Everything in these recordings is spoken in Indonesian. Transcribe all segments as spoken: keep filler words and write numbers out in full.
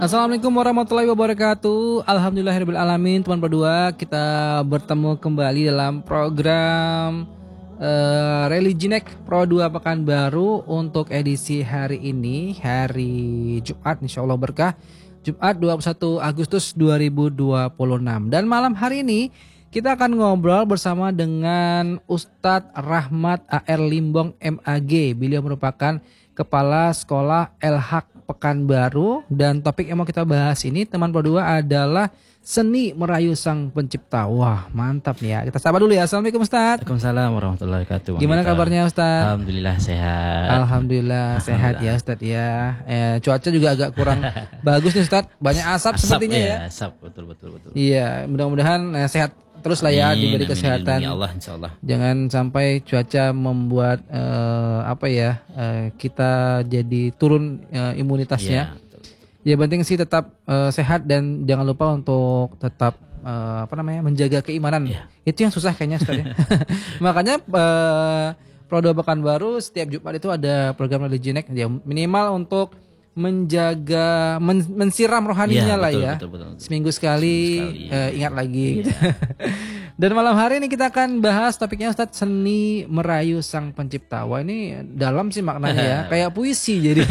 Assalamualaikum warahmatullahi wabarakatuh. Alhamdulillahirabbil alamin. Teman berdua, kita bertemu kembali dalam program uh, Religinek Pro dua Pekanbaru untuk edisi hari ini, hari Jumat, insyaallah berkah. Jumat dua puluh satu Agustus dua ribu dua puluh enam. Dan malam hari ini kita akan ngobrol bersama dengan Ustadz Rahmat A R Limbong M A G. Beliau merupakan Kepala Sekolah El-Haq Pekanbaru, dan topik yang mau kita bahas ini teman berdua adalah seni merayu sang pencipta. Wah, mantap nih ya. Kita sapa dulu ya. Assalamualaikum Ustaz. Waalaikumsalam warahmatullahi wabarakatuh. Gimana kabarnya Ustaz? Alhamdulillah sehat. Alhamdulillah, sehat ya Ustaz ya. Eh, cuaca juga agak kurang bagus nih Ustaz. Banyak asap, asap sepertinya ya. Asap, betul betul betul. Iya, mudah-mudahan eh, sehat terus lah ya, diberi kesehatan. Ya Allah, insyaallah. Jangan sampai cuaca membuat uh, apa ya uh, kita jadi turun uh, imunitasnya. Ya, ya penting sih tetap uh, sehat, dan jangan lupa untuk tetap uh, apa namanya menjaga keimanan. Ya. Itu yang susah kayaknya Ustaz ya. Makanya uh, Pro dua Pekanbaru setiap Jumat itu ada program Religinek ya, minimal untuk menjaga men, mensiram rohaninya ya, lah betul, ya betul, betul, betul. Seminggu sekali, Seminggu sekali. Uh, ingat lagi ya. Gitu. Dan malam hari ini kita akan bahas topiknya Ustadz, seni merayu sang pencipta. Wah, ini dalam sih maknanya ya, kayak puisi jadi.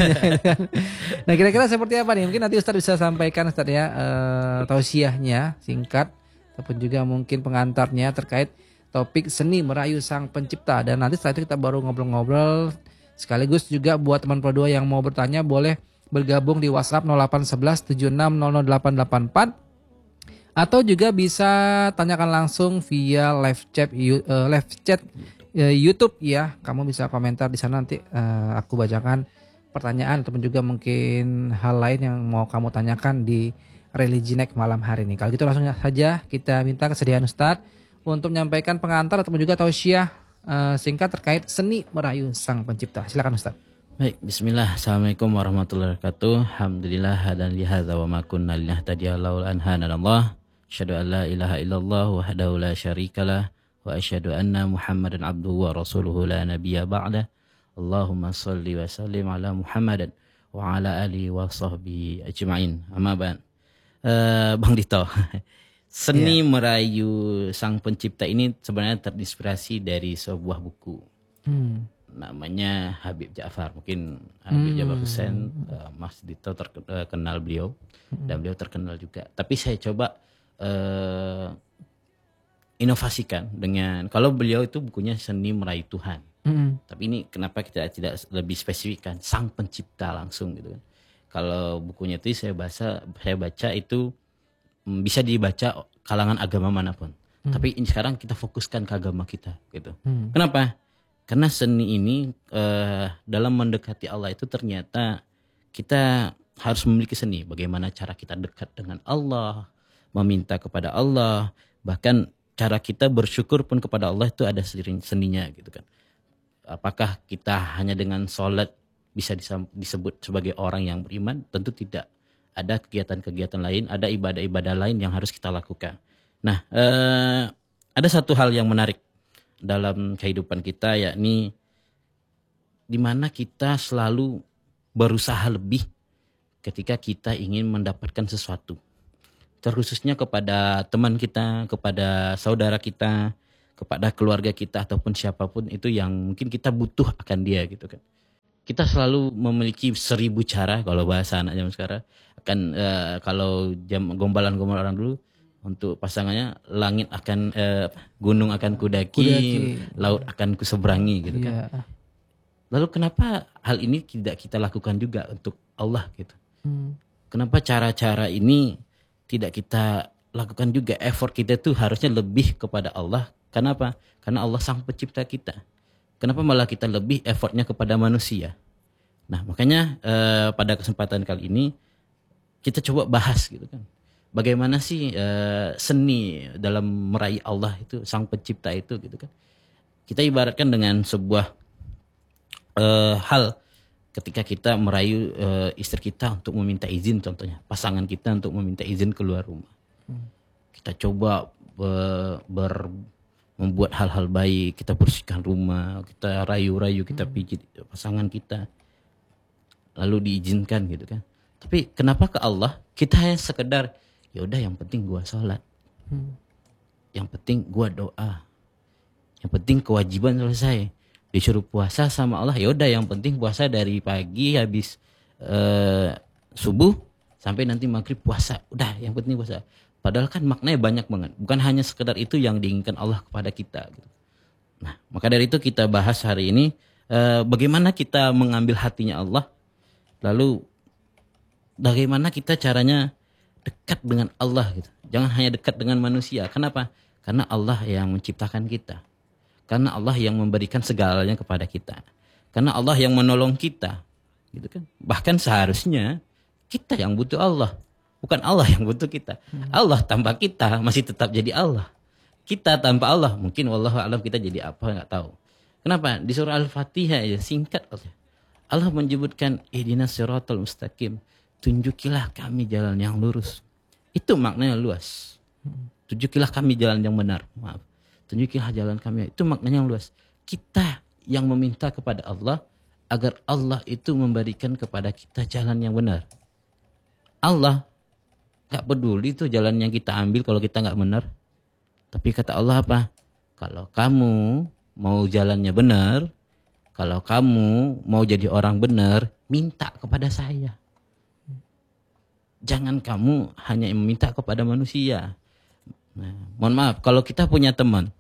Nah, kira-kira seperti apa nih? Mungkin nanti Ustadz bisa sampaikan Ustadz ya uh, tausiahnya singkat, ataupun juga mungkin pengantarnya terkait topik seni merayu sang pencipta. Dan nanti setelah itu kita baru ngobrol-ngobrol. Sekaligus juga buat teman Pro dua yang mau bertanya boleh bergabung di WhatsApp nol delapan satu satu tujuh enam nol nol delapan delapan empat, atau juga bisa tanyakan langsung via live chat uh, live chat uh, YouTube ya. Kamu bisa komentar di sana, nanti uh, aku bacakan pertanyaan ataupun juga mungkin hal lain yang mau kamu tanyakan di Religinek malam hari ini. Kalau gitu langsung saja kita minta kesediaan Ustadz untuk menyampaikan pengantar ataupun juga tausiah uh, singkat terkait seni merayu sang pencipta. Silakan Ustadz. Baik, bismillah. Assalamualaikum warahmatullahi wabarakatuh. Alhamdulillah hadan li hadza wa ma kunna linahtadiya laula an hadana. Asyhadu an la ilaha illallah wahdahu la syarikalah wa asyhadu anna Muhammadan abduhu wa rasuluhu la nabiyya ba'da. Allahumma shalli wa sallim ala Muhammadan wa ala alihi wa sahbihi ajma'in. Amma ba'd. Uh, Bang Dito. Seni yeah. merayu sang pencipta ini sebenarnya terinspirasi dari sebuah buku. Hmm. Namanya Habib Ja'far. Mungkin Habib hmm. Ja'far Hussein, uh, Mas Dito terkenal beliau, hmm. dan beliau terkenal juga. Tapi saya coba uh, inovasikan dengan, kalau beliau itu bukunya Seni Merayu Tuhan. Hmm. Tapi ini kenapa kita tidak lebih spesifikkan sang pencipta langsung gitu kan. Kalau bukunya itu saya baca, saya baca itu bisa dibaca kalangan agama manapun. Hmm. Tapi ini sekarang kita fokuskan ke agama kita gitu. Hmm. Kenapa? Karena seni ini uh, dalam mendekati Allah itu ternyata kita harus memiliki seni. Bagaimana cara kita dekat dengan Allah, meminta kepada Allah, bahkan cara kita bersyukur pun kepada Allah itu ada seninya gitu kan. Apakah kita hanya dengan sholat bisa disebut sebagai orang yang beriman? Tentu tidak. Ada kegiatan-kegiatan lain, ada ibadah-ibadah lain yang harus kita lakukan. Nah, uh, ada satu hal yang menarik dalam kehidupan kita, yakni di mana kita selalu berusaha lebih ketika kita ingin mendapatkan sesuatu. Terkhususnya kepada teman kita, kepada saudara kita, kepada keluarga kita ataupun siapapun itu yang mungkin kita butuh akan dia gitu kan. Kita selalu memiliki seribu cara, kalau bahasa anak zaman sekarang. Akan uh, kalau jam gombalan-gombalan orang dulu, untuk pasangannya, langit akan eh, gunung akan kudaki, kudaki, laut akan kuseberangi gitu kan. Yeah. Lalu kenapa hal ini tidak kita lakukan juga untuk Allah gitu? Hmm. Kenapa cara-cara ini tidak kita lakukan juga? Effort kita tuh harusnya lebih kepada Allah. Kenapa? Karena Allah sang pencipta kita. Kenapa malah kita lebih effortnya kepada manusia? Nah, makanya eh, pada kesempatan kali ini kita coba bahas gitu kan. Bagaimana sih uh, seni dalam meraih Allah itu, sang pencipta itu gitu kan. Kita ibaratkan dengan sebuah uh, hal ketika kita merayu uh, istri kita untuk meminta izin, contohnya pasangan kita untuk meminta izin keluar rumah. Hmm. Kita coba uh, ber, membuat hal-hal baik, kita bersihkan rumah, kita rayu-rayu, kita pijit pasangan kita. Lalu diizinkan gitu kan. Tapi kenapa ke Allah kita hanya sekedar ya udah yang penting gua sholat, hmm. yang penting gua doa, yang penting kewajiban selesai. Disuruh puasa sama Allah, ya udah yang penting puasa dari pagi habis uh, subuh sampai nanti maghrib puasa, udah yang penting puasa. Padahal kan maknanya banyak banget, bukan hanya sekedar itu yang diinginkan Allah kepada kita. Nah, maka dari itu kita bahas hari ini uh, bagaimana kita mengambil hatinya Allah, lalu bagaimana kita caranya dekat dengan Allah gitu. Jangan hanya dekat dengan manusia. Kenapa? Karena Allah yang menciptakan kita. Karena Allah yang memberikan segalanya kepada kita. Karena Allah yang menolong kita. Gitu kan? Bahkan seharusnya kita yang butuh Allah, bukan Allah yang butuh kita. Hmm. Allah tanpa kita masih tetap jadi Allah. Kita tanpa Allah mungkin wallahu a'lam kita jadi apa enggak tahu. Kenapa? Di surah Al-Fatihah ya singkat aja. Allah menyebutkan ihdinas siratal mustaqim. Tunjukilah kami jalan yang lurus. Itu maknanya luas. Tunjukilah kami jalan yang benar. Maaf. Tunjukilah jalan kami. Itu maknanya yang luas. Kita yang meminta kepada Allah agar Allah itu memberikan kepada kita jalan yang benar. Allah gak peduli itu jalan yang kita ambil kalau kita gak benar. Tapi kata Allah apa? Kalau kamu mau jalannya benar, kalau kamu mau jadi orang benar, minta kepada saya. Jangan kamu hanya meminta kepada manusia. Nah, mohon maaf, kalau kita punya teman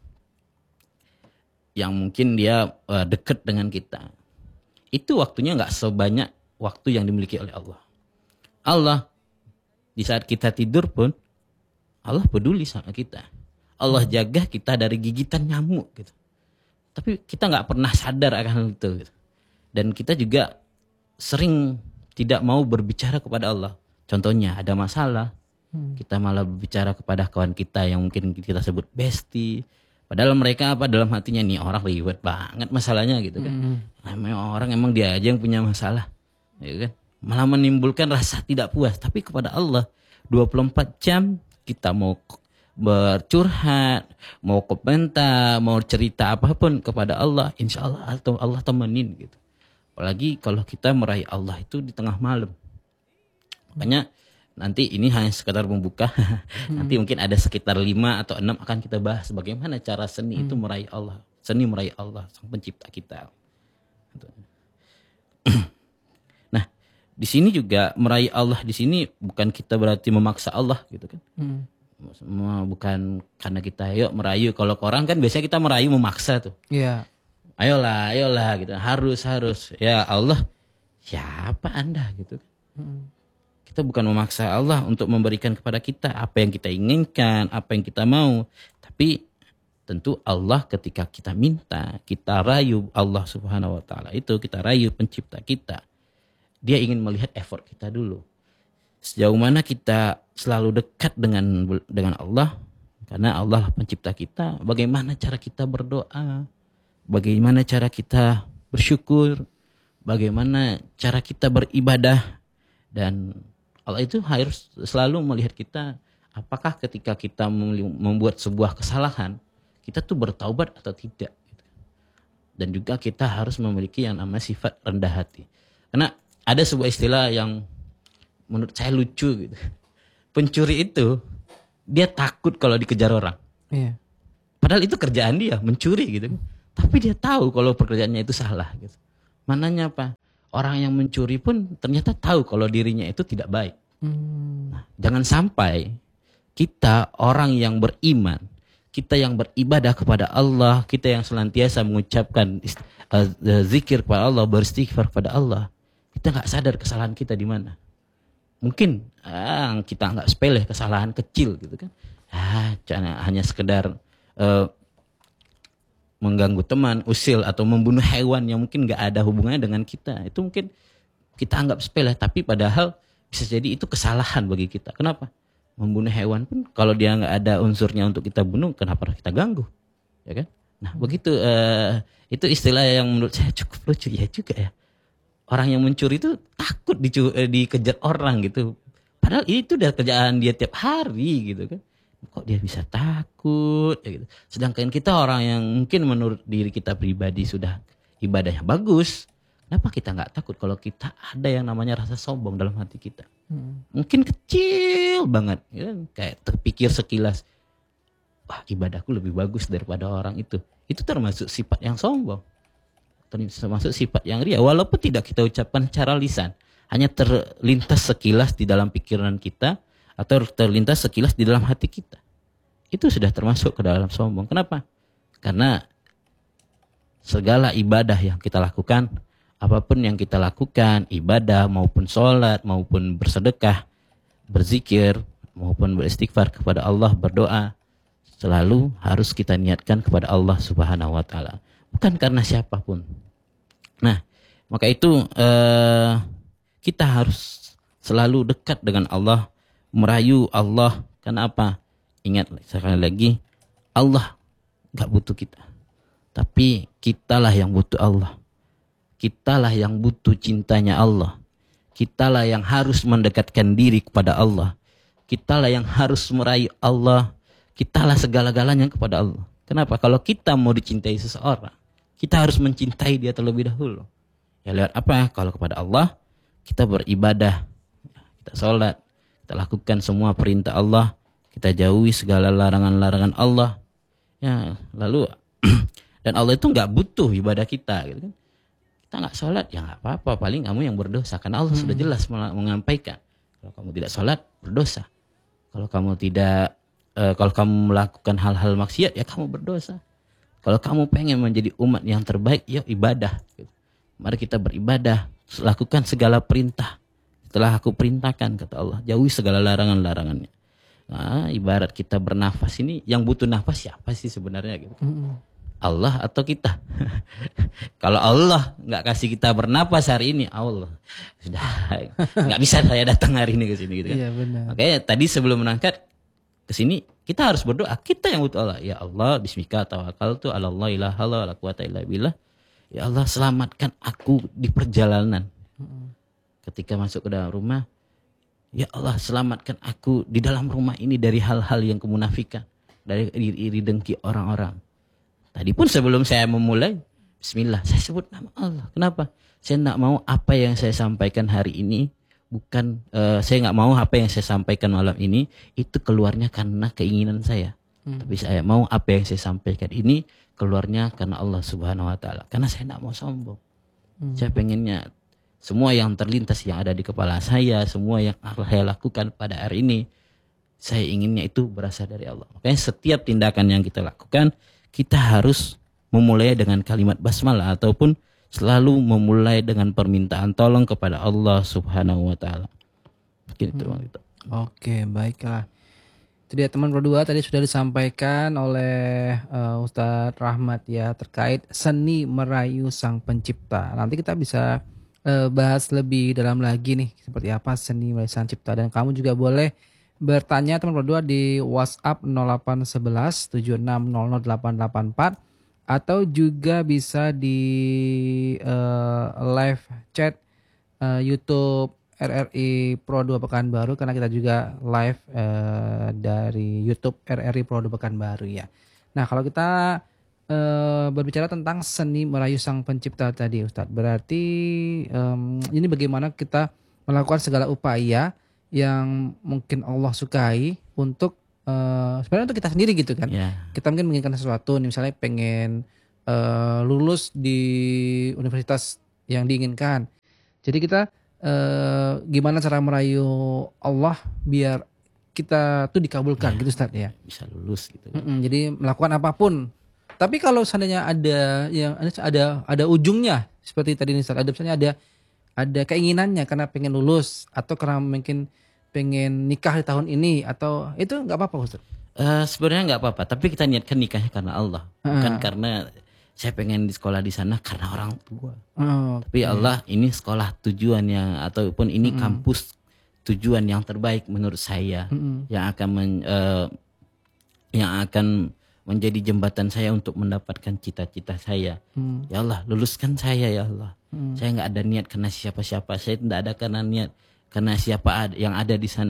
yang mungkin dia uh, dekat dengan kita, itu waktunya nggak sebanyak waktu yang dimiliki oleh Allah. Allah di saat kita tidur pun Allah peduli sama kita. Allah jaga kita dari gigitan nyamuk gitu. Tapi kita nggak pernah sadar akan itu. Gitu. Dan kita juga sering tidak mau berbicara kepada Allah. Contohnya ada masalah, hmm. kita malah berbicara kepada kawan kita yang mungkin kita sebut bestie. Padahal mereka apa dalam hatinya nih orang ribet banget masalahnya gitu kan. Hmm. Namanya orang emang dia aja yang punya masalah, gitu kan. Malah menimbulkan rasa tidak puas. Tapi kepada Allah dua puluh empat jam kita mau bercurhat, mau komentar, mau cerita apapun kepada Allah, insya Allah atau Allah temenin gitu. Apalagi kalau kita meraih Allah itu di tengah malam. Makanya nanti ini hanya sekedar membuka. hmm. Nanti mungkin ada sekitar lima atau enam akan kita bahas bagaimana cara seni hmm. itu meraih Allah. Seni meraih Allah, sang pencipta kita. Nah, di sini juga meraih Allah di sini bukan kita berarti memaksa Allah gitu kan. Hmm. Bukan karena kita yuk merayu. Kalau ke orang kan biasanya kita merayu memaksa tuh. Iya. Yeah. Ayolah, ayolah gitu. Harus, harus. Ya Allah, siapa Anda gitu kan. Hmm. Kita bukan memaksa Allah untuk memberikan kepada kita apa yang kita inginkan, apa yang kita mau. Tapi tentu Allah ketika kita minta, kita rayu Allah subhanahu wa ta'ala itu, kita rayu pencipta kita. Dia ingin melihat effort kita dulu. Sejauh mana kita selalu dekat dengan dengan Allah. Karena Allah pencipta kita. Bagaimana cara kita berdoa. Bagaimana cara kita bersyukur. Bagaimana cara kita beribadah. Dan Allah itu harus selalu melihat kita, apakah ketika kita membuat sebuah kesalahan, kita tuh bertaubat atau tidak. Dan juga kita harus memiliki yang namanya sifat rendah hati. Karena ada sebuah istilah yang menurut saya lucu gitu. Pencuri itu, dia takut kalau dikejar orang. Iya. Padahal itu kerjaan dia, mencuri gitu. Tapi dia tahu kalau pekerjaannya itu salah gitu. Mananya apa? Orang yang mencuri pun ternyata tahu kalau dirinya itu tidak baik. Hmm. Nah, jangan sampai kita orang yang beriman, kita yang beribadah kepada Allah, kita yang senantiasa mengucapkan uh, zikir kepada Allah, beristighfar kepada Allah, kita nggak sadar kesalahan kita di mana. Mungkin ah, kita nggak sepele kesalahan kecil gitu kan. Ah, hanya sekedar uh, mengganggu teman, usil atau membunuh hewan yang mungkin nggak ada hubungannya dengan kita, itu mungkin kita anggap sepele, tapi padahal bisa jadi itu kesalahan bagi kita. Kenapa? Membunuh hewan pun kalau dia nggak ada unsurnya untuk kita bunuh, kenapa kita ganggu, ya kan? Nah begitu uh, itu istilah yang menurut saya cukup lucu ya juga ya. Orang yang mencuri itu takut dicu- dikejar orang gitu, padahal itu udah kerjaan dia tiap hari gitu kan. Kok dia bisa takut ya gitu. Sedangkan kita orang yang mungkin menurut diri kita pribadi sudah ibadahnya bagus, Kenapa kita nggak takut kalau kita ada yang namanya rasa sombong dalam hati kita? Hmm. Mungkin kecil banget, ya, kayak terpikir sekilas, wah ibadahku lebih bagus daripada orang itu. Itu termasuk sifat yang sombong, termasuk sifat yang ria. Walaupun tidak kita ucapkan secara lisan, hanya terlintas sekilas di dalam pikiran kita atau terlintas sekilas di dalam hati kita. Itu sudah termasuk ke dalam sombong. Kenapa? Karena segala ibadah yang kita lakukan, apapun yang kita lakukan, ibadah maupun sholat, maupun bersedekah, berzikir, maupun beristighfar kepada Allah, berdoa, selalu harus kita niatkan kepada Allah Subhanahu wa Ta'ala, bukan karena siapapun. Nah, maka itu eh, kita harus selalu dekat dengan Allah, merayu Allah. Kenapa? Ingat sekali lagi, Allah gak butuh kita, tapi kitalah yang butuh Allah. Kitalah yang butuh cintanya Allah. Kitalah yang harus mendekatkan diri kepada Allah. Kitalah yang harus meraih Allah. Kitalah segala-galanya kepada Allah. Kenapa? Kalau kita mau dicintai seseorang, kita harus mencintai dia terlebih dahulu. Ya lewat apa? Kalau kepada Allah, kita beribadah, kita sholat, kita lakukan semua perintah Allah, kita jauhi segala larangan-larangan Allah. Ya, lalu dan Allah itu nggak butuh ibadah kita, gitu kan? Kita nggak sholat, ya nggak apa-apa. Paling kamu yang berdosa, karena Allah hmm. sudah jelas menyampaikan. Kalau kamu tidak sholat, berdosa. Kalau kamu tidak, uh, kalau kamu melakukan hal-hal maksiat, ya kamu berdosa. Kalau kamu pengen menjadi umat yang terbaik, ya ibadah. Gitu. Mari kita beribadah, lakukan segala perintah. Setelah aku perintahkan, kata Allah, jauhi segala larangan-larangannya. Nah, ibarat kita bernafas ini, yang butuh nafas siapa sih sebenarnya? Gitu. Hmm. Allah atau kita? Kalau Allah nggak kasih kita bernafas hari ini, Allah sudah nggak bisa saya datang hari ini ke sini, gitu kan? Iya, benar. Makanya tadi sebelum berangkat ke sini kita harus berdoa. Kita yang butuh Allah. Ya Allah, bismika tawakkaltu 'ala Allah ilaha illallah la quwata illa billah. Ya Allah, selamatkan aku di perjalanan. Hmm. Ketika masuk ke dalam rumah, ya Allah, selamatkan aku di dalam rumah ini dari hal-hal yang kemunafikan, dari iri-iri dengki orang-orang. Tadi pun sebelum saya memulai, bismillah, saya sebut nama Allah. Kenapa? Saya tidak mau apa yang saya sampaikan hari ini, bukan, uh, saya nggak mau apa yang saya sampaikan malam ini, itu keluarnya karena keinginan saya. Hmm. Tapi saya mau apa yang saya sampaikan ini, keluarnya karena Allah Subhanahu Wa Ta'ala. Karena saya tidak mau sombong. Hmm. Saya pengennya, semua yang terlintas yang ada di kepala saya, semua yang saya lakukan pada hari ini, saya inginnya itu berasal dari Allah. Makanya setiap tindakan yang kita lakukan, kita harus memulai dengan kalimat basmalah ataupun selalu memulai dengan permintaan tolong kepada Allah Subhanahu wa Ta'ala. Gitu. Hmm. Oke, baiklah. Itu dia teman berdua, tadi sudah disampaikan oleh uh, Ustadz Rahmat ya terkait seni merayu Sang Pencipta. Nanti kita bisa uh, bahas lebih dalam lagi nih seperti apa seni merayu Sang Pencipta, dan kamu juga boleh bertanya teman berdua di WhatsApp nol delapan satu satu tujuh enam nol nol delapan delapan empat atau juga bisa di uh, live chat uh, YouTube R R I Pro dua Pekanbaru, karena kita juga live uh, dari YouTube R R I Pro dua Pekanbaru ya. Nah, kalau kita uh, berbicara tentang seni merayu Sang Pencipta tadi Ustadz, berarti um, ini bagaimana kita melakukan segala upaya yang mungkin Allah sukai untuk uh, sebenarnya untuk kita sendiri gitu kan. Yeah. Kita mungkin menginginkan sesuatu, nih, misalnya pengen uh, lulus di universitas yang diinginkan. Jadi kita uh, gimana cara merayu Allah biar kita tuh dikabulkan, yeah, gitu Ustaz ya. Bisa lulus gitu. Mm-mm, jadi melakukan apapun. Tapi kalau seandainya ada yang ada ada ujungnya seperti tadi nih Ustaz, ada misalnya ada ada keinginannya karena pengen lulus atau karena mungkin pengen nikah di tahun ini, atau itu nggak apa-apa Ustaz? Uh, sebenarnya nggak apa-apa, tapi kita niatkan nikahnya karena Allah, uh. bukan karena saya pengen di sekolah di sana karena orang tua. Oh, tapi okay. Allah, ini sekolah tujuannya ataupun ini mm. kampus tujuan yang terbaik menurut saya, mm. yang akan men, uh, yang akan menjadi jembatan saya untuk mendapatkan cita-cita saya. Mm. Ya Allah, luluskan saya ya Allah. Hmm. Saya nggak ada niat karena siapa-siapa, saya tidak ada karena niat karena siapa ada, yang ada di sana,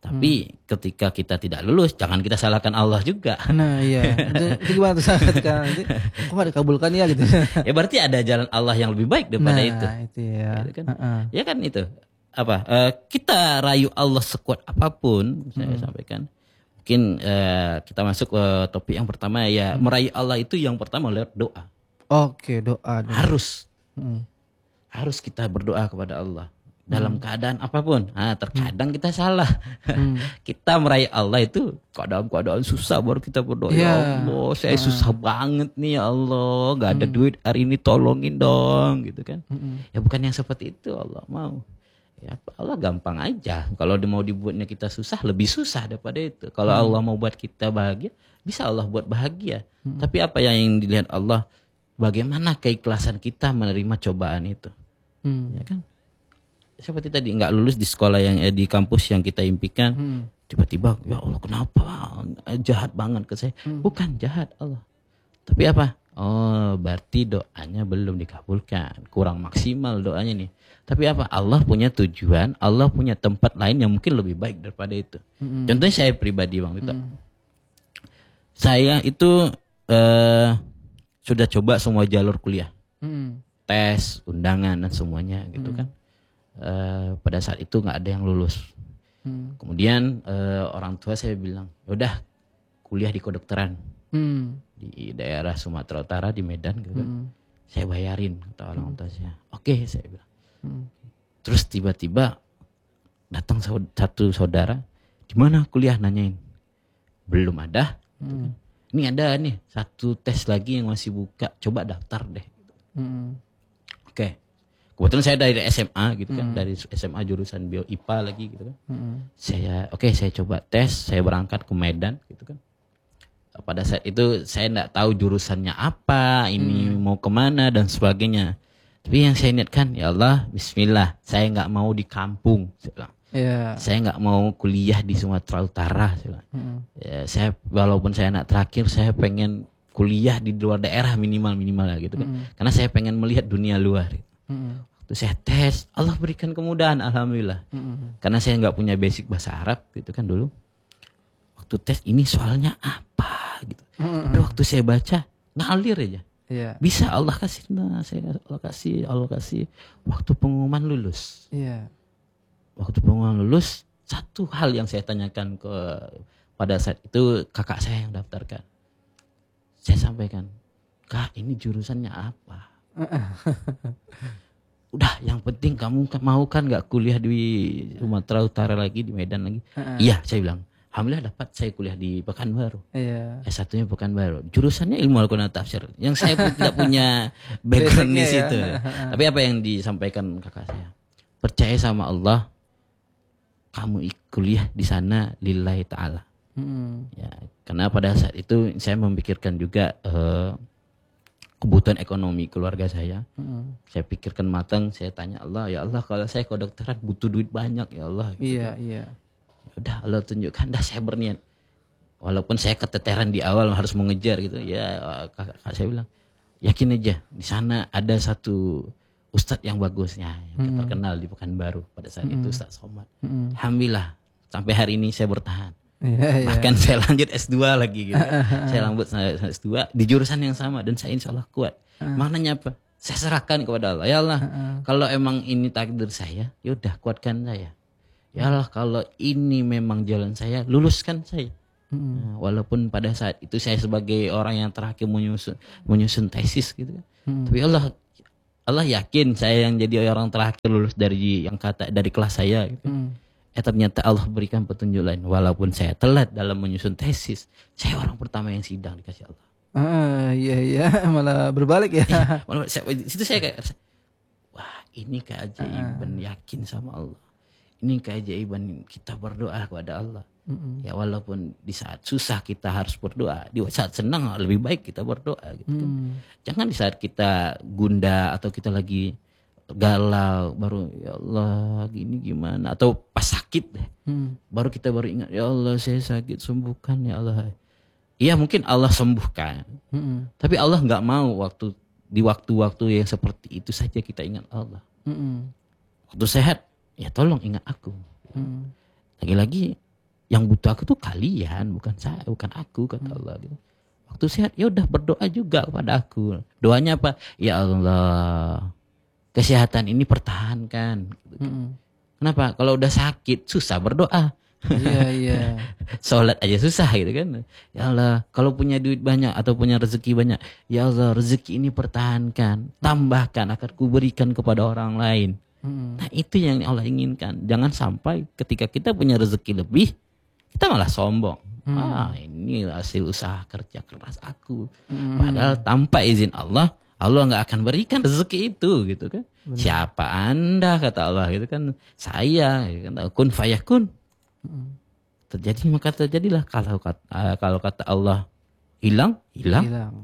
Tapi hmm. ketika kita tidak lulus, jangan kita salahkan Allah juga. Nah iya, itu, itu gimana tuh ketika nanti kok gak dikabulkan ya gitu. Ya berarti ada jalan Allah yang lebih baik daripada nah, itu. itu ya. Gitu kan? Uh-uh. Ya kan itu. Apa? Uh, kita rayu Allah sekuat apapun, saya hmm. sampaikan. Mungkin uh, kita masuk ke topik yang pertama ya, hmm. merayu Allah itu yang pertama lewat doa. Oke, doa. doa. Harus. Hmm. Harus kita berdoa kepada Allah. Dalam hmm. keadaan apapun. Nah, terkadang hmm. kita salah. Hmm. Kita meraih Allah itu keadaan-keadaan susah baru kita berdoa. Yeah. Ya Allah, saya uh. susah banget nih ya Allah. Gak ada hmm. duit hari ini, tolongin dong gitu kan. Hmm. Ya bukan yang seperti itu Allah mau. Ya Allah gampang aja. Kalau mau dibuatnya kita susah, lebih susah daripada itu. Kalau hmm. Allah mau buat kita bahagia, bisa Allah buat bahagia. Hmm. Tapi apa yang dilihat Allah, bagaimana keikhlasan kita menerima cobaan itu. Hmm. Ya kan? Seperti tadi nggak lulus di sekolah yang eh, di kampus yang kita impikan, hmm. tiba-tiba ya Allah kenapa jahat banget ke saya? Hmm. Bukan jahat Allah, tapi apa? Oh berarti doanya belum dikabulkan, kurang maksimal doanya nih. Tapi apa? Allah punya tujuan, Allah punya tempat lain yang mungkin lebih baik daripada itu. Hmm. Contohnya saya pribadi Bang Tito, hmm. saya itu eh, sudah coba semua jalur kuliah, hmm. tes, undangan dan semuanya gitu hmm. kan. Uh, pada saat itu nggak ada yang lulus. Hmm. Kemudian uh, orang tua saya bilang, udah kuliah di kedokteran hmm. di daerah Sumatera Utara di Medan gitu. Hmm. Saya bayarin kata orang tua saya. Oke, okay, saya bilang. Hmm. Terus tiba-tiba datang satu saudara, di mana kuliah nanyain. Belum ada. Hmm. Ini ada nih satu tes lagi yang masih buka. Coba daftar deh. Hmm. Oke. Okay. Kebetulan saya dari S M A gitu kan, hmm. dari S M A jurusan bio I P A lagi gitu kan. Hmm. Saya oke okay, saya coba tes, saya berangkat ke Medan gitu kan. Pada saat itu saya enggak tahu jurusannya apa, ini hmm. mau kemana dan sebagainya. Tapi yang saya niatkan, ya Allah, bismillah, saya enggak mau di kampung, saya bilang. Yeah. Saya enggak mau kuliah di Sumatera Utara, saya bilang. Hmm. Ya, saya walaupun saya anak terakhir, saya pengen kuliah di luar daerah minimal-minimal gitu kan. Hmm. Karena saya pengen melihat dunia luar. Hmm. Waktu saya tes, Allah berikan kemudahan, alhamdulillah. Hmm. Karena saya nggak punya basic bahasa Arab gitu kan dulu. Waktu tes ini soalnya apa gitu. Hmm. Tapi waktu saya baca ngalir aja. Yeah. Bisa Allah kasih, nah saya Allah kasih, Allah kasih. Waktu pengumuman lulus. Yeah. Waktu pengumuman lulus, satu hal yang saya tanyakan ke pada saat itu kakak saya yang daftarkan. Saya sampaikan, Kak ini jurusannya apa? Udah yang penting kamu mau kan gak kuliah di Sumatera Utara lagi, di Medan lagi. Uh-uh. Iya saya bilang, alhamdulillah dapat saya kuliah di Pekanbaru. Iya. S satunya Pekanbaru. Jurusannya ilmu Al-Quran Tafsir. Yang saya pun tidak punya background di situ. Ya. Tapi apa yang disampaikan kakak saya? Percaya sama Allah, kamu kuliah di sana lillahi ta'ala. Hmm. Ya, karena pada saat itu saya memikirkan juga uh, kebutuhan ekonomi keluarga saya. Hmm. Saya pikirkan matang, saya tanya Allah, ya Allah kalau saya kedokteran butuh duit banyak ya Allah. Gitu. Iya, iya. Udah Allah tunjukkan, dah saya berniat. Walaupun saya keteteran di awal harus mengejar gitu, ya kakak, kakak saya bilang, yakin aja di sana ada satu ustadz yang bagusnya, yang hmm. terkenal di Pekanbaru pada saat hmm. itu Ustadz Somad. Hmm. Alhamdulillah sampai hari ini saya bertahan. Yeah, Bahkan yeah. saya lanjut S dua lagi gitu. Saya lanjut S dua di jurusan yang sama dan saya insya Allah kuat. Uh. Maknanya apa? Saya serahkan kepada Allah. Ya Allah, uh. kalau emang ini takdir saya, yaudah kuatkan saya. Ya Allah, kalau ini memang jalan saya, luluskan saya. Hmm. Nah, walaupun pada saat itu saya sebagai orang yang terakhir menyusun menyusun tesis gitu kan. Hmm. Tapi Allah Allah yakin saya yang jadi orang terakhir lulus dari yang kata dari kelas saya gitu. Hmm. Eh ternyata Allah berikan petunjuk lain. Walaupun saya telat dalam menyusun tesis, saya orang pertama yang sidang dikasih Allah. Ah iya iya malah berbalik ya. Iya, malah saya, situ saya kayak wah ini keajaiban ah. yakin sama Allah. Ini keajaiban kita berdoa kepada Allah. Mm-mm. Ya walaupun di saat susah kita harus berdoa, di saat senang lebih baik kita berdoa gitu kan. Mm. Jangan di saat kita gundah atau kita lagi galau baru ya Allah gini gimana, atau pas sakit deh hmm. baru kita baru ingat ya Allah saya sakit sembuhkan ya Allah. Iya mungkin Allah sembuhkan, hmm. tapi Allah nggak mau waktu di waktu-waktu yang seperti itu saja kita ingat Allah. Hmm. Waktu sehat ya tolong ingat aku. Hmm. Lagi-lagi yang butuh aku tuh kalian, bukan saya, bukan aku, kata Hmm. Allah gitu. Waktu sehat ya udah berdoa juga kepada aku. Doanya apa? Ya Allah, kesehatan ini pertahankan. Hmm. Kenapa? Kalau udah sakit susah berdoa. Iya, iya. Sholat aja susah gitu kan. Ya Allah, kalau punya duit banyak atau punya rezeki banyak, ya Allah rezeki ini pertahankan, tambahkan akan kuberikan kepada orang lain. Hmm. Nah itu yang Allah inginkan. Jangan sampai ketika kita punya rezeki lebih, kita malah sombong. Hmm. Ah ini hasil usaha kerja keras aku. Hmm. Padahal tanpa izin Allah, Allah nggak akan berikan rezeki itu gitu kan. Benar. Siapa Anda kata Allah gitu kan. Saya gitu kan. Kun fayakun. Hmm. Terjadi maka terjadilah. Kalau kata, uh, kalau kata Allah hilang, hilang, Hilang.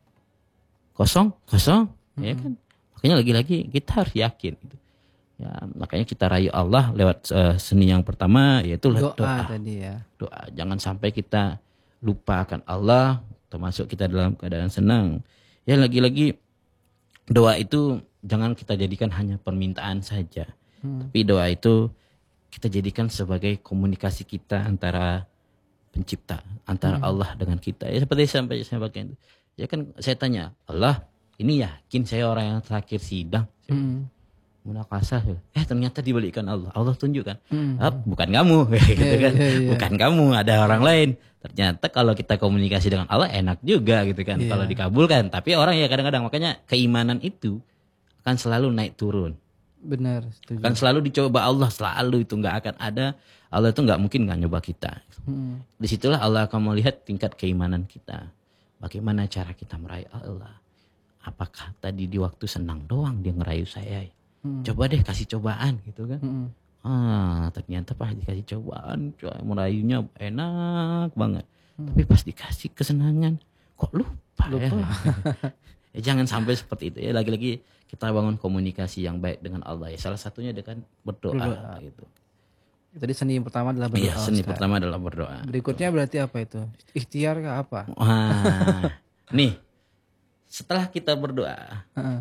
kosong, kosong, Mm-mm. ya kan. Makanya lagi-lagi kita harus yakin. Gitu. Ya, makanya kita rayu Allah lewat uh, seni yang pertama yaitu Doa, doa. tadi ya. Doa. Jangan sampai kita lupa akan Allah, termasuk kita dalam keadaan senang. Ya lagi-lagi doa itu jangan kita jadikan hanya permintaan saja. Hmm. Tapi doa itu kita jadikan sebagai komunikasi kita antara pencipta, antara Hmm. Allah dengan kita. Ya seperti sampai saya pakai itu. Ya kan saya tanya, Allah, ini yakin saya orang yang terakhir sidang. Hmm. Munakasah. Eh ternyata dibalikkan Allah. Allah tunjukkan. Hmm. Ah, bukan kamu gitu Iya, kan. iya, iya. Bukan kamu, ada orang lain. Ternyata kalau kita komunikasi dengan Allah enak juga gitu kan. Iya. Kalau dikabulkan. Tapi orang ya kadang-kadang makanya keimanan itu akan selalu naik turun. Benar, setuju. Akan selalu dicoba Allah, selalu itu nggak akan ada. Allah itu nggak mungkin nggak nyoba kita. Hmm. Disitulah Allah akan melihat tingkat keimanan kita. Bagaimana cara kita meraih Allah. Apakah tadi di waktu senang doang dia ngerayu saya? Hmm. Coba deh kasih cobaan gitu kan. Hmm. Ah, ternyata pas dikasih cobaan, coy, merayunya enak banget. Hmm. Tapi pas dikasih kesenangan, kok lupa, Lupa. ya. Ya jangan sampai seperti itu ya. Lagi-lagi kita bangun komunikasi yang baik dengan Allah ya. Salah satunya dengan berdoa, Berdoa. gitu. Tadi seni yang pertama adalah berdoa. Iya, seni Ustaz. pertama adalah berdoa. Berikutnya berarti apa itu? Ikhtiar kah apa? Wah, nih setelah kita berdoa, Heeh.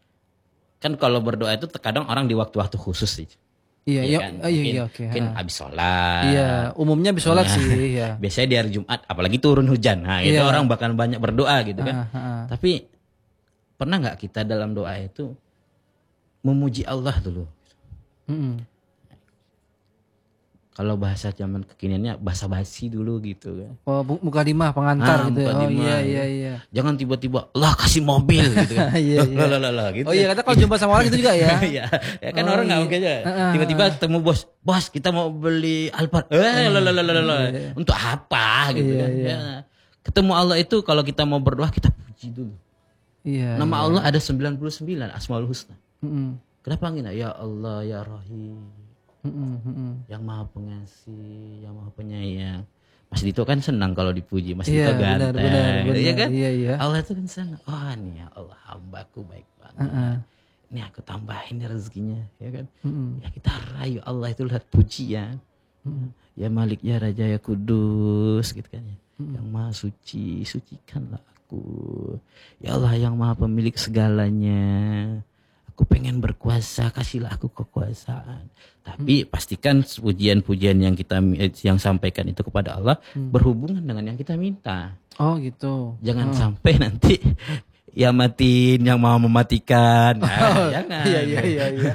kan kalau berdoa itu terkadang orang di waktu-waktu khusus sih. Iya, Iya iya, kan? oh, iya, Mungkin, iya, oke. mungkin Heeh. habis sholat. Iya, umumnya habis sholat Iya. sih, iya. Biasanya di hari Jumat, apalagi turun hujan. Nah, itu Iya. orang bakal banyak berdoa gitu kan. Heeh, heeh. Tapi pernah nggak kita dalam doa itu memuji Allah dulu? Mm-mm. Kalau bahasa zaman kekiniannya bahasa basi dulu gitu kan. Oh, bu- mukadimah pengantar Ah, gitu. ya. Oh mukadimah, iya, ya. iya, iya. Jangan tiba-tiba Allah kasih mobil gitu kan. Iya, Loh, iya. loh, loh, loh, gitu. Oh iya, kata kalau jumpa sama orang itu juga ya. Iya, ya kan Oh, orang nggak iya. mungkin aja. Heeh, Tiba-tiba heeh. ketemu bos, bos kita mau beli Alphard. Eh, loh, loh, loh, loh, loh. Iya. Untuk apa gitu Iya, kan? iya. Ya. Ketemu Allah itu kalau kita mau berdoa kita puji dulu. Iya. Nama iya. Allah ada sembilan puluh sembilan Asmaul Husna. Mm-mm. Kenapa enggak? Ya Allah, ya Rahim, Mm-mm, mm-mm. yang Maha Pengasih, yang Maha Penyayang. Mas Dito kan senang kalau dipuji. Mas Iya, Dito benar, ganteng. benar, benar. Iya kan? Iya, iya. Allah itu kan senang. Oh nih ya Allah, hambaku baik banget. Heeh. Ini aku tambahin nih rezekinya, ya kan? Mm-mm. Ya kita rayu Allah itu lihat pujian. Mm-mm. Ya Malik, ya Raja, ya Kudus gitu kan ya. Mm-mm. Yang Maha Suci, sucikanlah aku. Ya Allah yang Maha Pemilik segalanya. Aku pengen berkuasa, kasihlah aku kekuasaan. Tapi pastikan pujian-pujian yang kita yang sampaikan itu kepada Allah Hmm. berhubungan dengan yang kita minta. Oh gitu. Jangan Oh. sampai nanti ya matiin yang mau mematikan. Nah, Oh, jangan. Iya, iya, iya, iya.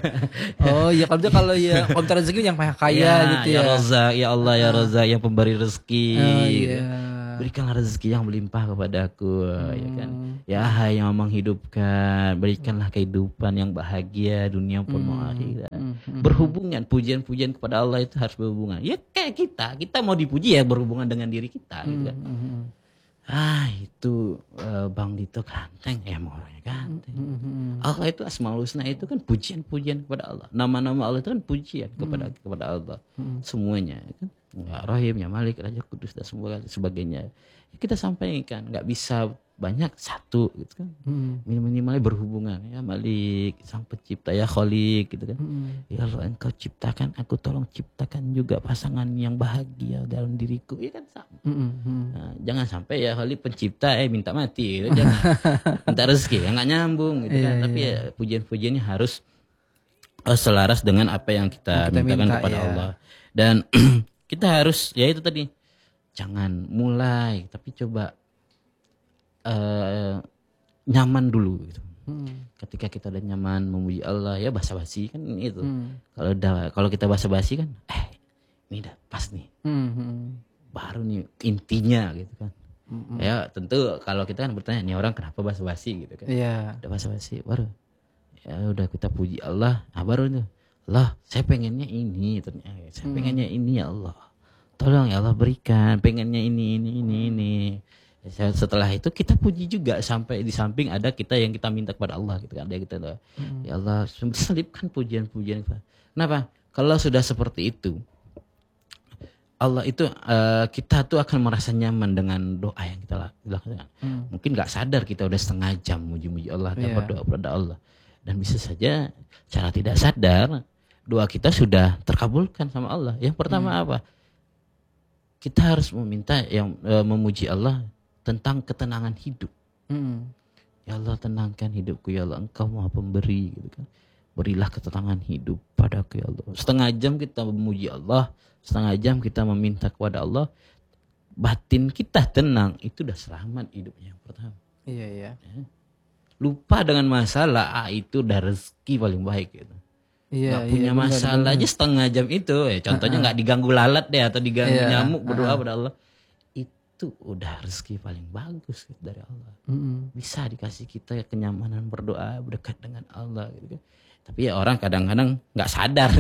Oh iya, kalau dia kalau ya kalau minta rezeki yang kaya kaya Ya, gitu ya. ya Razak, ya Allah ya Razak yang pemberi rezeki. Oh iya. Berikanlah rezeki yang melimpah kepadaku, ya kan. Hmm. Ya Hai yang menghidupkan, berikanlah kehidupan yang bahagia dunia pun mau akhirat. Hmm, hmm. Berhubungan pujian-pujian kepada Allah itu harus berhubungan. Ya kayak kita, kita mau dipuji ya berhubungan dengan diri kita, gitu kan. Hmm, hmm, Ah itu eh, Bang Dito ganteng, ya mau orangnya ganteng. hmm, hmm. Allah itu Asmaul Husna itu kan pujian-pujian kepada Allah. Nama-nama Allah itu kan pujian kepada kepada Allah. Hmm. Semuanya kan. Ya Rahim, ya Malik, Raja Kudus dan semua sebagainya. Ya, kita sampaikan, nggak bisa banyak satu gitu kan. Hmm. Minimal berhubungan ya Malik, Sang Pencipta, ya Khalik gitu kan. Hmm. Ya Allah engkau ciptakan, aku tolong ciptakan juga pasangan yang bahagia dalam diriku. Ya kan sama. Hmm, hmm. Nah, jangan sampai ya Khalik pencipta eh minta mati gitu. Jangan. Minta rezeki ya nggak nyambung gitu kan. Iya, Tapi iya. ya pujian-pujiannya harus eh, selaras dengan apa yang kita, Yang kita mintakan minta, kepada ya. Allah. Dan kita harus ya itu tadi, jangan mulai tapi coba uh, nyaman dulu gitu. Hmm. Ketika kita udah nyaman memuji Allah ya basa-basi kan itu. Hmm. Kalau udah kalau kita basa-basi kan eh ini udah pas nih. Hmm. Baru nih intinya gitu kan. Hmm. Ya tentu kalau kita kan bertanya nih orang kenapa basa-basi gitu kan. Iya. Udah basa-basi baru ya udah kita puji Allah, nah baru itu Allah saya pengennya ini ternyata saya pengennya hmm. ini ya Allah tolong ya Allah berikan pengennya ini ini ini ini setelah itu kita puji juga sampai di samping ada kita yang kita minta kepada Allah gitu kan ada kita hmm. ya Allah selipkan pujian-pujian. Kenapa? Kalau sudah seperti itu Allah itu uh, kita tuh akan merasa nyaman dengan doa yang kita lakukan. Hmm. Mungkin nggak sadar kita udah setengah jam muji-muji Allah dan yeah. berdoa kepada Allah. Dan bisa saja secara tidak sadar doa kita sudah terkabulkan sama Allah. Yang pertama hmm. apa? Kita harus meminta yang e, memuji Allah tentang ketenangan hidup. Hmm. Ya Allah tenangkan hidupku ya Allah, Engkau Maha Pemberi gitu kan. Berilah ketenangan hidup padaku ya Allah. Setengah jam kita memuji Allah, setengah jam kita meminta kepada Allah, batin kita tenang, itu udah selamat hidupnya yang pertama. Iya iya. Ya. Lupa dengan masalah, ah itu udah rezeki paling baik gitu. Iya, gak punya iya, masalah benar, aja setengah jam itu, ya contohnya nggak diganggu lalat deh atau diganggu iya, nyamuk berdoa pada Allah, itu udah rezeki paling bagus gitu dari Allah. Mm-hmm. Bisa dikasih kita kenyamanan berdoa berdekat dengan Allah gitu kan. Tapi ya orang kadang-kadang nggak sadar,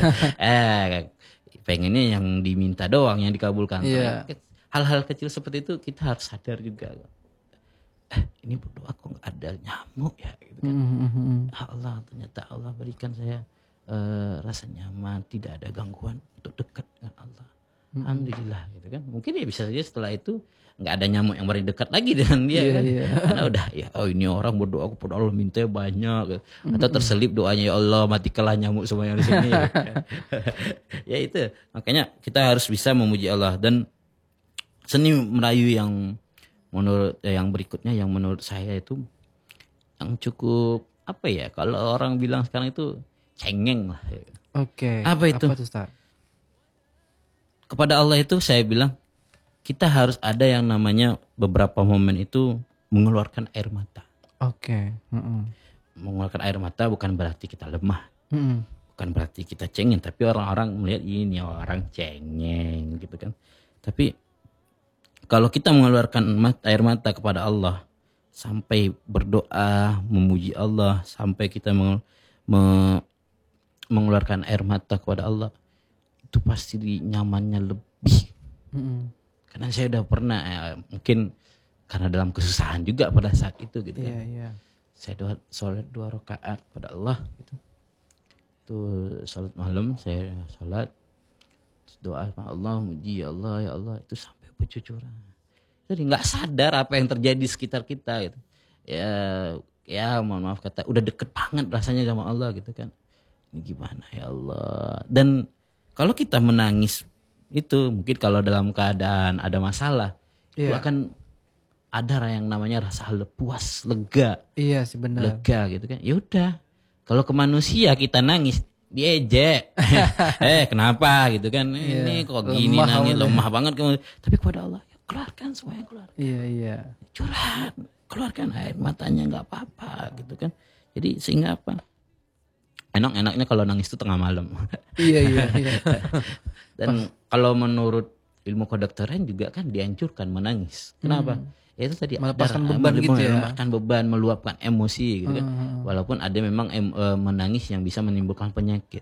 eh pengennya yang diminta doang yang dikabulkan. Iya. Hal-hal kecil seperti itu kita harus sadar juga. Eh, ini berdoa kok nggak ada nyamuk ya gitu kan. Mm-hmm. Allah ternyata Allah berikan saya uh, rasa nyaman, tidak ada gangguan untuk dekat dengan Allah. Mm-hmm. Alhamdulillah gitu kan. Mungkin ya bisa saja setelah itu nggak ada nyamuk yang beri dekat lagi dengan dia yeah, kan. Yeah. Karena udah ya oh ini orang berdoa kepada Allah minta banyak gitu. Mm-hmm. Atau terselip doanya ya Allah matikanlah nyamuk semua yang di sini. Ya, kan? Ya itu makanya kita harus bisa memuji Allah. Dan seni merayu yang menurut eh, yang berikutnya yang menurut saya itu yang cukup apa ya kalau orang bilang sekarang itu cengeng lah. Oke. Okay. Apa itu? Apa itu, Ustaz? Kepada Allah itu saya bilang kita harus ada yang namanya beberapa momen itu mengeluarkan air mata. Oke. Okay. Mm-hmm. Mengeluarkan air mata bukan berarti kita lemah, mm-hmm. bukan berarti kita cengeng, tapi orang-orang melihat ini orang cengeng gitu kan. Tapi kalau kita mengeluarkan air mata kepada Allah, sampai berdoa, memuji Allah, sampai kita meng, me, mengeluarkan air mata kepada Allah, itu pasti nyamannya lebih. Mm-hmm. Karena saya udah pernah, ya, mungkin karena dalam kesusahan juga pada saat itu gitu kan. Yeah, yeah. Saya doa, sholat dua rakaat kepada Allah gitu. Itu sholat malam, saya sholat, doa kepada Allah, muji Allah, ya Allah, itu sampai bercucuran. Jadi nggak sadar apa yang terjadi di sekitar kita gitu. Ya, ya mohon maaf kata, udah deket banget rasanya sama Allah gitu kan. Ini gimana ya Allah. Dan kalau kita menangis itu mungkin kalau dalam keadaan ada masalah, yeah. itu akan ada yang namanya rasa puas, lega. Iya sih benar. Lega gitu kan. Ya udah. Kalau ke manusia kita nangis, diejek. eh kenapa gitu kan. Yeah. Ini kok gini lemah nangis, oleh. lemah banget kamu. Tapi kepada Allah, ya keluarkan semuanya keluar. Iya iya. Curhat, keluarkan air matanya nggak apa-apa gitu kan. Jadi sehingga apa? Enak-enaknya kalau nangis itu tengah malam. Iya iya. iya. Dan kalau menurut ilmu kedokteran juga kan dianjurkan menangis. Kenapa? Hmm. Ya itu tadi melepaskan ada, beban gitu ya. Melepaskan beban, meluapkan emosi gitu kan. Hmm. Walaupun ada memang em, e, menangis yang bisa menimbulkan penyakit.